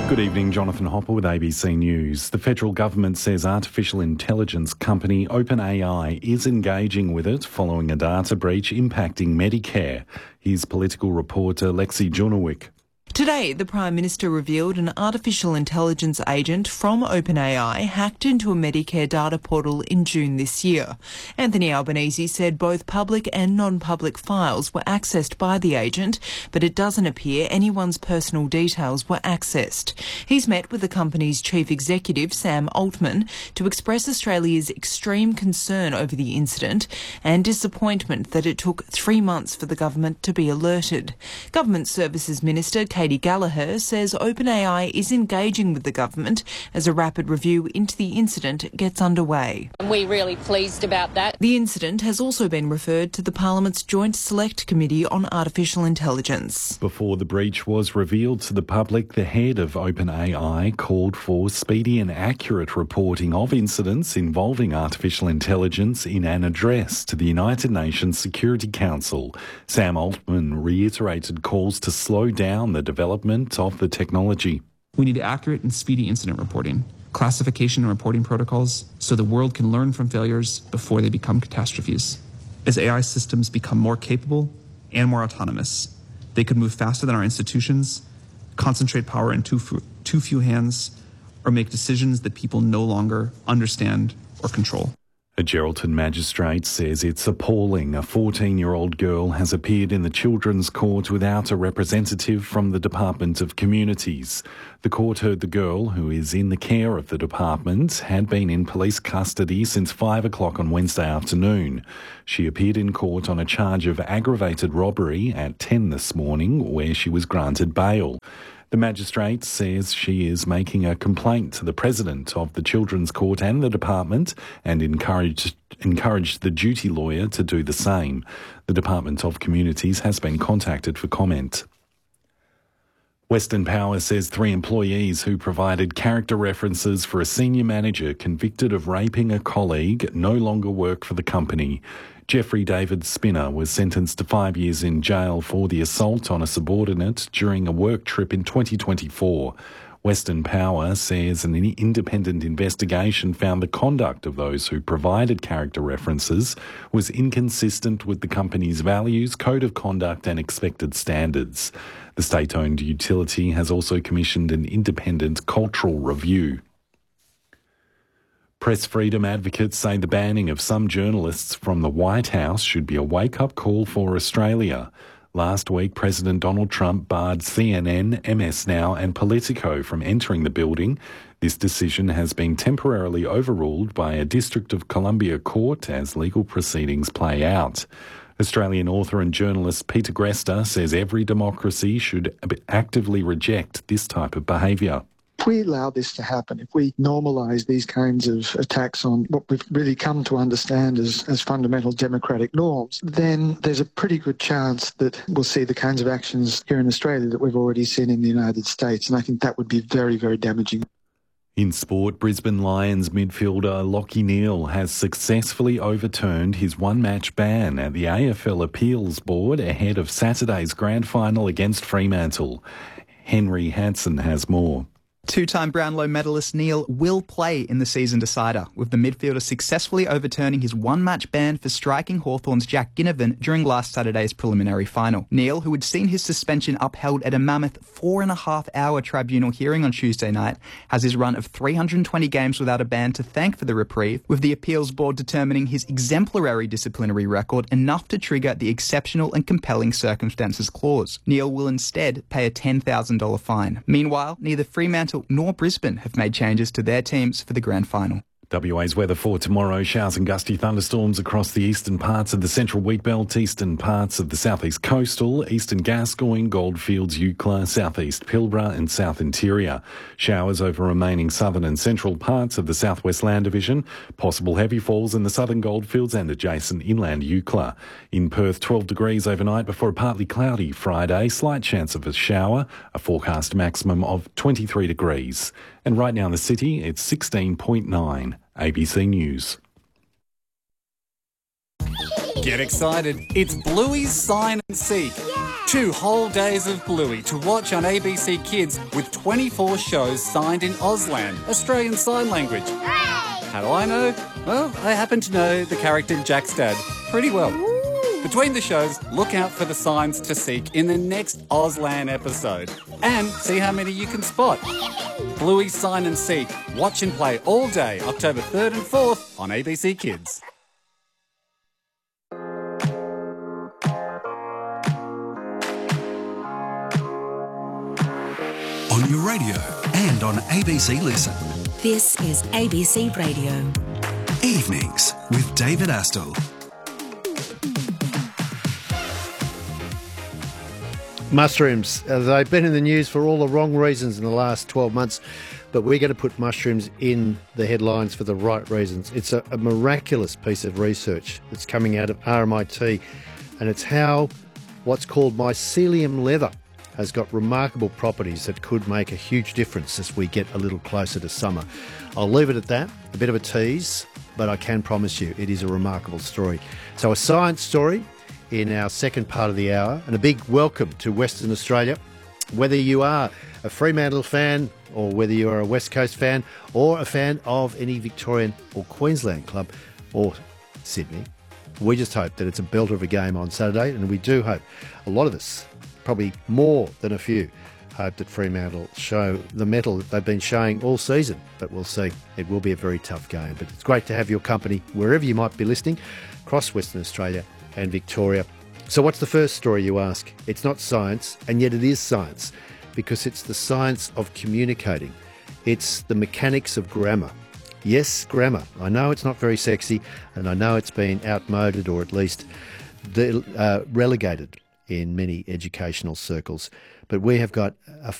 Good evening, Jonathan Hopper with ABC News. The federal government says artificial intelligence company OpenAI is engaging with it following a data breach impacting Medicare. Here's political reporter Lexi Junowik. Today, the Prime Minister revealed an artificial intelligence agent from OpenAI hacked into a Medicare data portal in June this year. Anthony Albanese said both public and non-public files were accessed by the agent, but it doesn't appear anyone's personal details were accessed. He's met with the company's chief executive, Sam Altman, to express Australia's extreme concern over the incident and disappointment that it took 3 months for the government to be alerted. Government Services Minister Katie Gallagher says OpenAI is engaging with the government as a rapid review into the incident gets underway. And we're really pleased about that. The incident has also been referred to the Parliament's Joint Select Committee on Artificial Intelligence. Before the breach was revealed to the public, the head of OpenAI called for speedy and accurate reporting of incidents involving artificial intelligence in an address to the United Nations Security Council. Sam Altman reiterated calls to slow down the development of the technology. We need accurate and speedy incident reporting, classification and reporting protocols, so the world can learn from failures before they become catastrophes. As AI systems become more capable and more autonomous, they could move faster than our institutions, concentrate power in too few hands, or make decisions that people no longer understand or control. A Geraldton magistrate says it's appalling a 14-year-old girl has appeared in the Children's Court without a representative from the Department of Communities. The court heard the girl, who is in the care of the department, had been in police custody since 5 o'clock on Wednesday afternoon. She appeared in court on a charge of aggravated robbery at 10 this morning, where she was granted bail. The magistrate says she is making a complaint to the president of the Children's Court and the department and encouraged the duty lawyer to do the same. The Department of Communities has been contacted for comment. Western Power says 3 employees who provided character references for a senior manager convicted of raping a colleague no longer work for the company. Jeffrey David Spinner was sentenced to 5 years in jail for the assault on a subordinate during a work trip in 2024. Western Power says an independent investigation found the conduct of those who provided character references was inconsistent with the company's values, code of conduct and expected standards. The state-owned utility has also commissioned an independent cultural review. Press freedom advocates say the banning of some journalists from the White House should be a wake-up call for Australia. Last week, President Donald Trump barred CNN, MS Now and Politico from entering the building. This decision has been temporarily overruled by a District of Columbia court as legal proceedings play out. Australian author and journalist Peter Grester says every democracy should actively reject this type of behaviour. If we allow this to happen, if we normalise these kinds of attacks on what we've really come to understand as fundamental democratic norms, then there's a pretty good chance that we'll see the kinds of actions here in Australia that we've already seen in the United States. And I think that would be very, very damaging. In sport, Brisbane Lions midfielder Lachie Neale has successfully overturned his one-match ban at the AFL Appeals Board ahead of Saturday's grand final against Fremantle. Henry Hansen has more. Two-time Brownlow medalist Neale will play in the season decider, with the midfielder successfully overturning his one-match ban for striking Hawthorn's Jack Ginnivan during last Saturday's preliminary final. Neale, who had seen his suspension upheld at a mammoth 4.5-hour tribunal hearing on Tuesday night, has his run of 320 games without a ban to thank for the reprieve, with the appeals board determining his exemplary disciplinary record enough to trigger the exceptional and compelling circumstances clause. Neale will instead pay a $10,000 fine. Meanwhile, neither Fremantle nor Brisbane have made changes to their teams for the grand final. WA's weather for tomorrow: showers and gusty thunderstorms across the eastern parts of the central wheatbelt, eastern parts of the southeast coastal, eastern Gascoyne, Goldfields, Eucla, southeast Pilbara and south interior. Showers over remaining southern and central parts of the southwest land division. Possible heavy falls in the southern Goldfields and adjacent inland Eucla. In Perth, 12 degrees overnight before a partly cloudy Friday. Slight chance of a shower. A forecast maximum of 23 degrees. And right now in the city, it's 16.9. ABC News. Get excited. It's Bluey's Sign and Seek. Yeah! 2 whole days of Bluey to watch on ABC Kids with 24 shows signed in Auslan, Australian Sign Language. How do I know? Well, I happen to know the character Jack's dad pretty well. Between the shows, look out for the signs to seek in the next Auslan episode and see how many you can spot. Bluey Sign and Seek. Watch and play all day, October 3rd and 4th on ABC Kids. On your radio and on ABC Listen. This is ABC Radio. Evenings with David Astle. Mushrooms. They've been in the news for all the wrong reasons in the last 12 months, but we're going to put mushrooms in the headlines for the right reasons. It's a miraculous piece of research that's coming out of RMIT, and it's how what's called mycelium leather has got remarkable properties that could make a huge difference as we get a little closer to summer. I'll leave it at that, a bit of a tease, but I can promise you it is a remarkable story. So a science story in our second part of the hour, and a big welcome to Western Australia. Whether you are a Fremantle fan, or whether you are a West Coast fan, or a fan of any Victorian or Queensland club, or Sydney, we just hope that it's a belter of a game on Saturday, and we do hope, a lot of us, probably more than a few, hope that Fremantle show the mettle that they've been showing all season, but we'll see. It will be a very tough game, but it's great to have your company wherever you might be listening, across Western Australia and Victoria. So what's the first story, you ask? It's not science, and yet it is science, because it's the science of communicating. It's the mechanics of grammar. Yes, grammar. I know it's not very sexy, and I know it's been outmoded or at least relegated in many educational circles. But we have got a